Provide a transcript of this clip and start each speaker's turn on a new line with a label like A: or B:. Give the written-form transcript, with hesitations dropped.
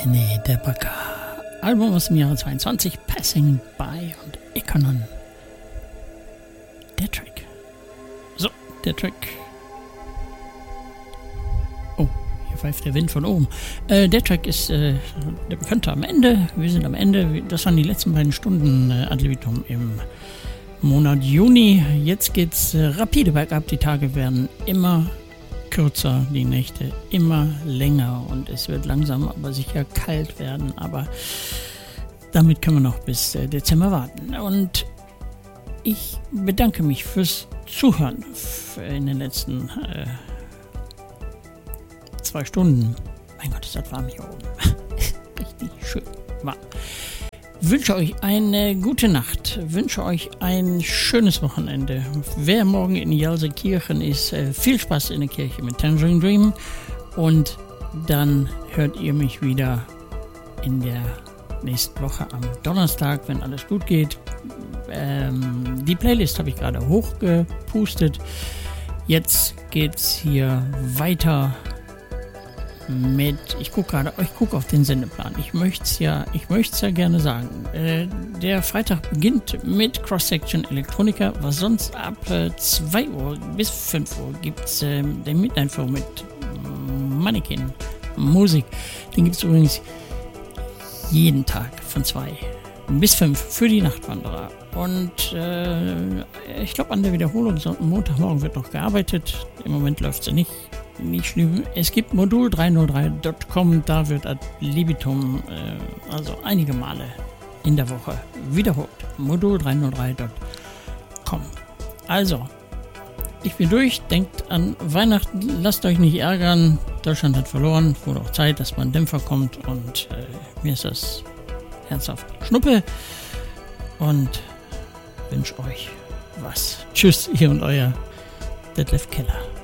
A: René Debaka. Album aus dem Jahre 22, Passing By und Econon. Der Track. So, der Track. Oh, hier pfeift der Wind von oben. Der Track ist der Bekannte am Ende. Wir sind am Ende. Das waren die letzten beiden Stunden Ad libitum im Monat Juni. Jetzt geht's rapide bergab. Die Tage werden immer kürzer, die Nächte immer länger und es wird langsam aber sicher kalt werden, aber damit können wir noch bis Dezember warten. Und ich bedanke mich fürs Zuhören in den letzten 2 Stunden. Mein Gott, ist das warm hier oben. Richtig schön warm. Wünsche euch eine gute Nacht, wünsche euch ein schönes Wochenende. Wer morgen in Jelsekirchen ist, viel Spaß in der Kirche mit Tangerine Dream und dann hört ihr mich wieder in der nächsten Woche am Donnerstag, wenn alles gut geht. Die Playlist habe ich gerade hochgepustet. Jetzt geht's hier weiter mit, ich gucke auf den Sendeplan. Ich möchte es ja gerne sagen. Der Freitag beginnt mit Cross-Section Electronica, was sonst ab 2 Uhr bis 5 Uhr gibt es den Midnight Flow mit Mannequin Musik. Den gibt es übrigens jeden Tag von 2 bis 5 für die Nachtwanderer. Und ich glaube, an der Wiederholung Montagmorgen wird noch gearbeitet. Im Moment läuft sie nicht schlimm. Es gibt modul303.com, da wird Ad libitum also einige Male in der Woche wiederholt. modul303.com. Also, ich bin durch. Denkt an Weihnachten, lasst euch nicht ärgern. Deutschland hat verloren. Wurde auch Zeit, dass man Dämpfer kommt und mir ist das herzhaft Schnuppe und wünsche euch was. Tschüss, ihr und euer Detlef Keller.